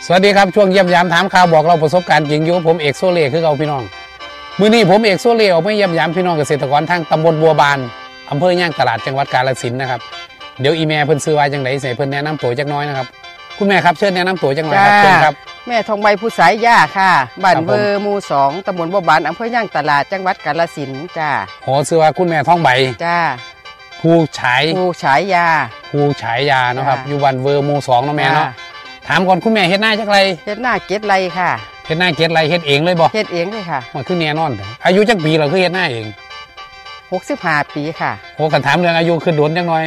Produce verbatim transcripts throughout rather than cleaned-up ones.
สวัสดีครับช่วงเยี่ยมยามถามข่าวบอกเราประสบการณ์จริงอยู่ผมเอกโซเล่คือเอาพี่น้องมื้อนี้ผมเอกโซเล่ออกมาเยี่ยมยามพี่น้องเกษตรกรทางตำบลบัวบานอำเภอย่างตลาดจังหวัดกาฬสินธุ์นะครับเดี๋ยวอีแม่เพิ่นซื้อไว้จังได๋ใส่เพิ่นแนะนำตัวจักน้อยนะครับคุณแม่ครับเชิญแนะนำตัวจังหน่อยครับเชิญครับแม่ทองใบผู้สายย่าค่ะบ้านเบอร์หมู่สองตำบลบัวบานอำเภอย่างตลาดจังหวัดกาฬสินธุ์จ้าโหซื้อว่าคุณแม่ทองใบจ้าผู้ฉายผู้ฉายยาผู้ฉายยาเนาะครับอยู่บ้านเบอร์หมู่สองเนาะแม่เนาะถามก่อนคุณแม่เฮ็ดหน้าจักไรเฮ็ดหน้าเกตไรค่ะเฮ็ดหน้าเกตไรเฮ็ดเองเลยบ่เฮ็ดเองเลยค่ะมันคือแน่นอนอายุจักปีเราคือเฮ็ดหน้าเองหกสิบห้าปีค่ะโอ้กันถามเรื่องอายุคือโดนจังหน่อย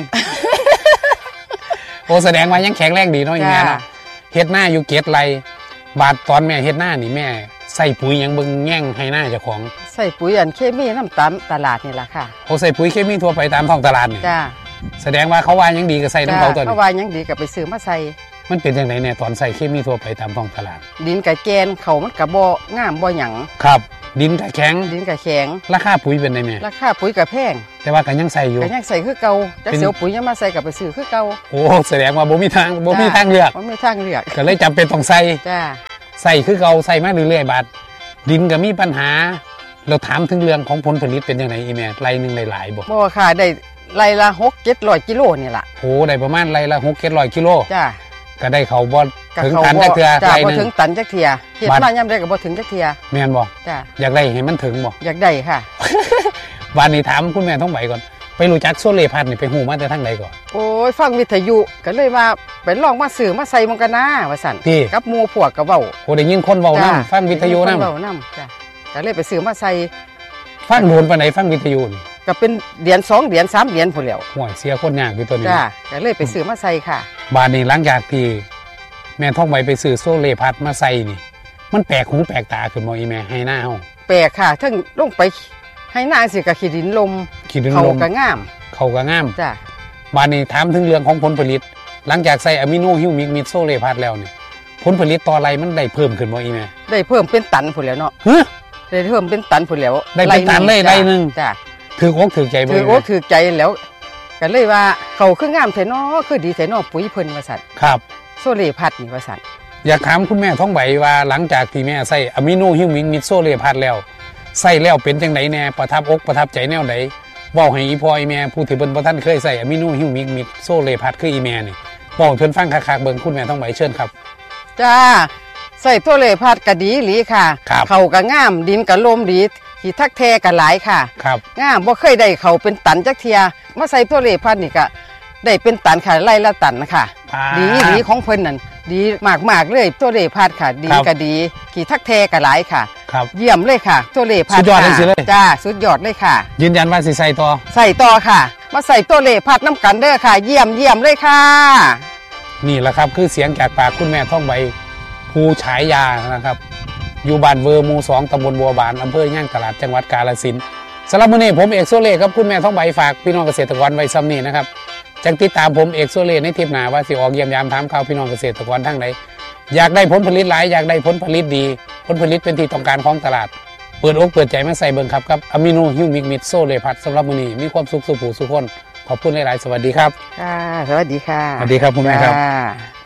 โอ้แสดงว่ายังแข็งแรงดีเนาะอีแม่เนาะเฮ็ดหน้าอยู่เกตไรบาดตอนแม่เฮ็ดหน้านี่แม่ใส่ปุ๋ยหยังเบิ่งแย่งให้หน้าเจ้าของใส่ปุ๋ยอันเคมีน้ำตาลตลาดนี่ล่ะค่ะโอ้ใส่ปุ๋ยเคมีทั่วไปตามท้องตลาดนี่จ้าแสดงว่าเขาว่ายังดีก็ใส่น้ำเขาตัวนี้เขาว่ายังดีก็ไปซื้อมาใส่มันเป็นจังได๋เนี่ยตอนใส่เคมีทั่วไปตามท้องตลาดดินกะแกนเขามันกะบ่งามบ่หยังครับดินกะแข็งดินกะแข็งราคาปุ๋ยเป็นไงแม่ราคาปุ๋ยกะแพงแต่ว่าก็ยังใส่อยู่ก็ยังใส่คือเก่าจักเสียวปุ๋ยยังมาใส่กับไปซื้อคือเก่าโอ้แสดงว่าบ่มีทางบ่มีทางเลือกบ่มีทางเลือกก็เลยจำเป็นต้องใส่จ้าใส่คือเก่าใส่มาเรื่อยๆบาดดินก็มีปัญหาเราถามถึงเรื่องของผลผลิตเป็นจังได๋อีแม่ไรนึงหลายๆบ่บ่ค่ะได้ไรละหก เจ็ดร้อยกิโลนี่ล่ะโอ้ได้ประมาณไรละหก เจ็ดร้อยกิโลจ้าก็ได้เขาบ่ถึงตันจักเทื่อไรนึงบ่ถึงตันจักเทื่อเฮ็ดมายามใดก็บ่ถึงจักเทื่อแม่นบ่จ้าอยากได้ให้มันถึงบ่อยากได้ค่ะวันนี้ถามคุณแม่ท้องใบก่อนไปรู้จักโซเล่พัดนี่ไปฮู้มาแต่ทางใดก่อนโอ้ยฟังวิทยุก็เลยว่าไปลองมาซื้อมาใส่มันกันนะว่าซั่นกับหมู่พวกก็เว้าโอ้ได้ยินคนเว้านำฟังวิทยุนำเว้านำจ้าก็เลยไปซื้อมาใส่ฟังโดนปานใดฟังวิทยุนี่ก็เป็นเดือนสองเดือนสามเดือนพุ่นแล้วโอ้ยเสียคนยากอยู่ตัวนี้จ้าก็เลยไปซื้อมาใส่ค่ะบาดนี้หลังจากที่แม่ท้องใบไปซื้อโซเล่พัดมาใส่นี่มันแปลกหูแปลกตาขึ้นบ่อีแม่ให้หน้าเฮาแปลกค่ะทั้งลงไปให้หน้าสิก็ขี้ดินลมขี้ดินลมเขาก็งามเขาก็งามจ้าบาดนี้ถามถึงเรื่องของผลผลิตหลังจากใส่อะมิโนฮิวมิกมิดโซเล่พัดแล้วนี่ผลผลิตต่อไรมันได้เพิ่มขึ้นบ่อีแม่ได้เพิ่มเป็นตันพุ่นแล้วเนาะฮะได้เพิ่มเป็นตันพุ่นแล้วได้เป็นตันเลยไรนึงจ้าถืออกถือใจบ่ถืออกถือใจแล้วก็เลยว่าเขาคืองามแท้เนาะคือดีแท้เนาะปุ๋ยเพิ่นว่าซั่นครับโซเล่พัดนี่ว่าซั่นอยากถามคุณแม่ท้องใบว่าหลังจากที่แม่ใส่อะมิโนฮิวมิกมิดโซเล่พัดแล้วใส่แล้วเป็นจังไดแน่ประทับอกประทับใจแนวใดเว้าให้อีพ่ออีแม่ผู้ที่เพิ่นบ่ทันเคยใส่อะมิโนฮิวมิกมิดโซเล่พัดคืออีแม่นี่เว้าให้เพิ่นฟังคักๆเบิ่งคุณแม่ท้องใบเชิญครับจ้าใส่โซเล่พัดก็ดีหลีค่ะเขาก็งามดินก็ลมดีขี้ทักแท้ก็หลายค่ะครับงามบ่เคยได้เขาเป็นตันจักเทียมาใส่โซเล่พัดนี่ก็ได้เป็นตันค่ะไร่ละตันนะคะดีดีของเพิ่นนั่นดีมากๆเลยโซเล่พัดค่ะดีก็ดีขี้ทักแท้ก็หลายค่ะเยี่ยมเลยค่ะโซเล่พัดสุดยอดเลยจ้าสุดยอดเลยค่ะยืนยันว่าสิใส่ต่อใส่ต่อค่ะมาใส่โซเล่พัดน้ำกันเด้อค่ะเยี่ยมเยี่ยมเลยค่ะนี่แหละครับคือเสียงจากปากคุณแม่ท้องใบภูฉายยานะครับอยู่บ้านเวอร์หมู่สองตำบลบัวบานอำเภอย่างตลาดจังหวัดกาฬสินธุ์สำหรับมื้อนี้ผมเอกโซเล่ครับคุณแม่ท้องใบฝากพี่น้องเกษตรกรไว้ซ้ำนี้นะครับจังติดตามผมเอกโซเล่ในทริปหน้าว่าสิออกเยี่ยมยามถามข่าวพี่น้องเกษตรกรทั้งใดอยากได้ผลผลิตหลายอยากได้ผลผลิตดีผลผลิตเป็นที่ต้องการของตลาดเปิดอกเปิดใจมาใส่เบิ่งครับกับอะมิโนฮิวมิกมิดโซเล่พัดสำหรับมื้อนี้มีความสุขสุขผู้สุขคนขอบคุณหลายๆสวัสดีครับค่ะสวัสดีค่ะสวัสดีครับคุณแม่ครับ